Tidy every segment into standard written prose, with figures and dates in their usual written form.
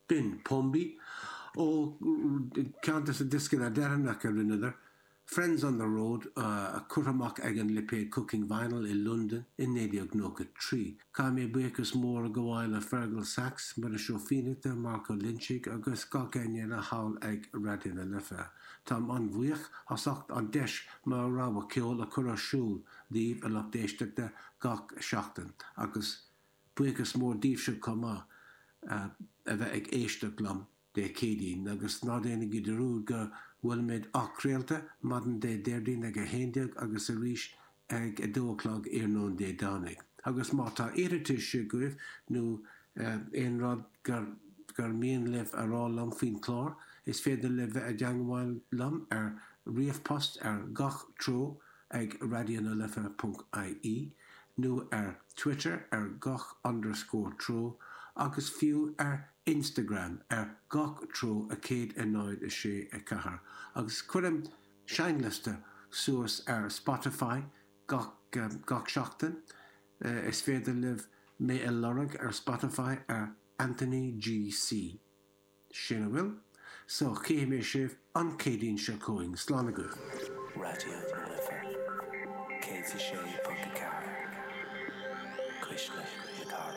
bin Pombi, Countess of Diskin Aderanaka another. Friends on the Road, a Kuramak Egan Lipe Cooking Vinyl in London, in Nadiog Noka Tree. Kame Bakers More Gowaila Fergal Sachs, but a Shofinita, Marco Lynchik, August Gokenya, a Howl Egg Radin and Lefer. Tom on Vuich, Hosocht on Desh, Marawa Kiol, a Kura Shul, Deep, a Lopdesh the Gok Shachten, August Bakers More Deep should come out, Egg Eishtuklam. De Kedin, agus ná dénig I derúd go bhfuil achréalta, madan de deirdín ag a héindeag agus a ríis ag a dóclog nón de dánig. Agus mátá iritis se goibh nó ein rod gur mian leh lam fin chlár, is féidir leh a deangháil lam riamhpost gach tro ag radionalefa.ie, nó Twitter gach_tro, agus fiú Instagram gach tro a céad a náid a sé a cahar. Agus cuirim seinliste source Spotify gach seachtain, is féidir libh mé a lorug Spotify Anthony GC. Sinna bhfuil, so cé mé sibh an céadín se cóing slána go. Radio Lefa, céad sa sé punta car, cuisle le car.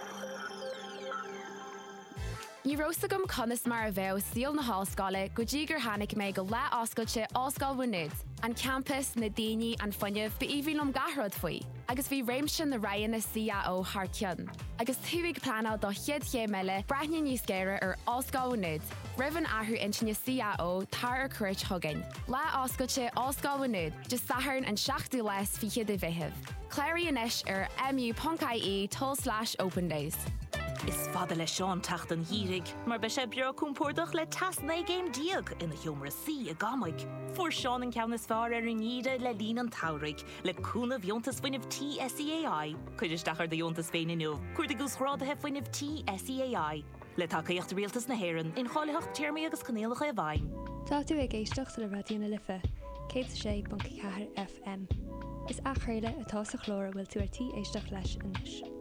Ní róstagam conas mar a bheith síl na háscáile go dtí gur tháinig mé go le oscailte Oscail Bhuinead, an campus na daoine an fuinneamh ba íbhílumm gathród faoi, agus bhí réimse na raighan na CAO thar ceann. Agus thuigh planál do chiad chéimeile breithne níos géire Oscail Bhuinead, rivan athú intine CAO tar ar cuirt thugain. Le oscailte Oscail Bhuinead, just saharn an 7 les fi chiad a bheitheh. Cléirí inis mu.ie/open days. Is fada le Seán tacht an hírig, mar be sé beo cúmpórdach le tasna géim diag ina humra sí a gamaig. Fuair Seán an ceannas fearr ar an níre le lín an taurig, le cúna bhiontas fuineh TSEAI, chuidir dachar de bhiontas féin inniu, chuir de gúsrádathe fuineh TSEAI, le tacaíocht rialtas na héireann in cháileacht téirmí agus canéalacha a bhain. Tá tú ag éisteach le Radiona Lifa, 106.4 FM. Is achréile atá sa chlór bhfuil tú ar tí éisteach leis inis.